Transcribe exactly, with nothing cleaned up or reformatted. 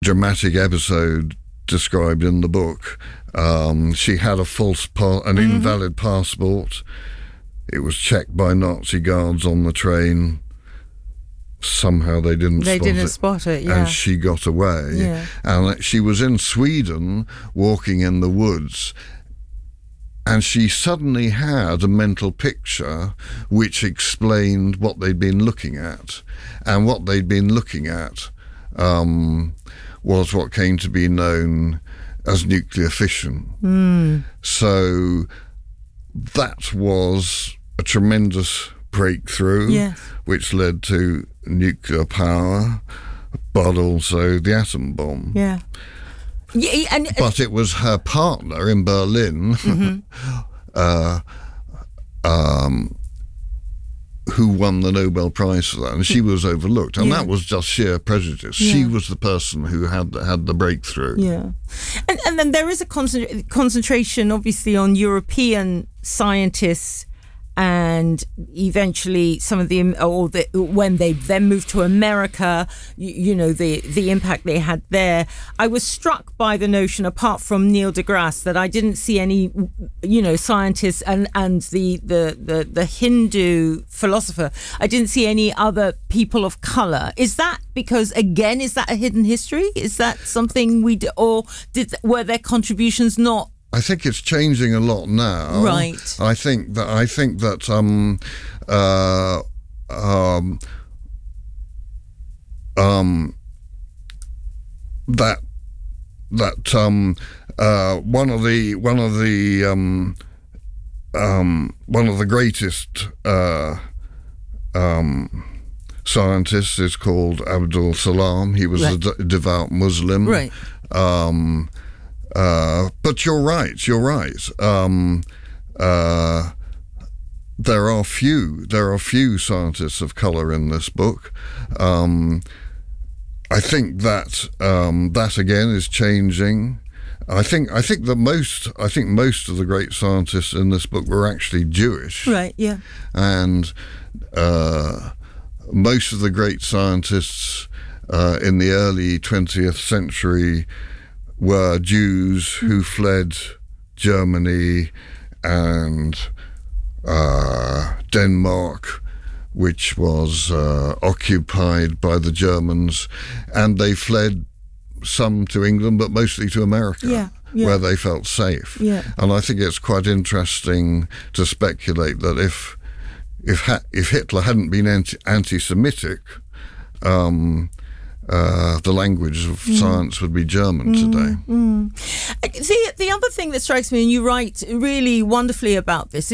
dramatic episode described in the book. Um, she had a false, pa- an Mm-hmm. invalid passport. It was checked by Nazi guards on the train. Somehow they didn't They spot didn't it. spot it, yeah. And she got away. Yeah. And she was in Sweden walking in the woods, and she suddenly had a mental picture which explained what they'd been looking at. And what they'd been looking at um, was what came to be known as nuclear fission. Mm. So that was a tremendous breakthrough, Yes. which led to nuclear power, but also the atom bomb. Yeah. Yeah, and, But it was her partner in Berlin Mm-hmm. uh, um, who won the Nobel Prize for that, and she was overlooked, and Yeah. that was just sheer prejudice. Yeah. She was the person who had had the breakthrough. yeah. And, and then there is a concentra- concentration, obviously, on European scientists, and eventually some of the, or the, when they then moved to America, you, you know, the, the impact they had there. I was struck by the notion, apart from Neil deGrasse, that I didn't see any, you know, scientists and, and the, the, the, the Hindu philosopher, I didn't see any other people of colour. Is that because, again, is that a hidden history? Is that something we, d- or did were their contributions not? I think it's changing a lot now. Right. I think that I think that um, uh, um, um, that that um, uh, one of the one of the um, um, one of the greatest uh, um, scientists is called Abdul Salam. He was Right. a d- devout Muslim. Right. Um, Uh, but you're right, you're right. Um, uh, there are few, there are few scientists of colour in this book. Um, I think that um, that again is changing. I think I think that most I think most of the great scientists in this book were actually Jewish, Right, yeah. and uh, most of the great scientists uh, in the early twentieth century were Jews who fled Germany and uh, Denmark, which was uh, occupied by the Germans, and they fled some to England, but mostly to America, Yeah, yeah. where they felt safe. Yeah. And I think it's quite interesting to speculate that if if ha- if Hitler hadn't been anti- anti-Semitic, um, Uh, the language of science would be German today. The, the other thing that strikes me, and you write really wonderfully about this,